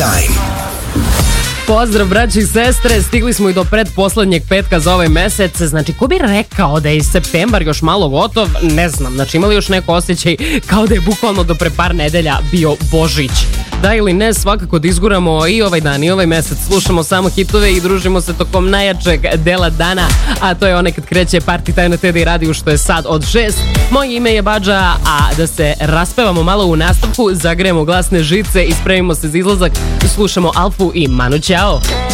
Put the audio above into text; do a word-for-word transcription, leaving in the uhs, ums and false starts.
Time. Pozdrav braći i sestre, stigli smo i do predposlednjeg petka za ovaj mesec. Znači, ko bi rekao da je septembar još malo gotov? Ne znam, znači imali još neko osjećaj kao da je bukvalno do pre par nedelja bio Božić. Da ili ne, svakako da izguramo i ovaj dan i ovaj mesec, slušamo samo hitove i družimo se tokom najjačeg dela dana, a to je onaj kad kreće Party Time na T D I radiju, što je sad od šest. Moje ime je Badža, a da se raspevamo malo u nastavku, zagrejemo glasne žice i spremimo se za izlazak, slušamo Alfu i Manu Ćao.